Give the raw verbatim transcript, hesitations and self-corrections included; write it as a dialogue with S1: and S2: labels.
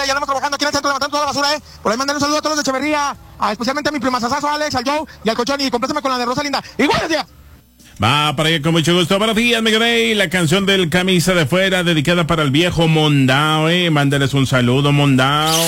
S1: ya andamos trabajando aquí en el centro levantando toda la basura, eh. Por ahí mandar un saludo a todos los de Echeverría, a, especialmente a mi prima Sasazo, Alex, al Joe y al Cochón, y complétame con la de Rosa Linda. Y buenos días.
S2: Va para allá con mucho gusto. Buenos días, Miguel Rey. La canción del Camisa de Fuera, dedicada para el viejo Mondao, eh. Mándales un saludo, Mondao.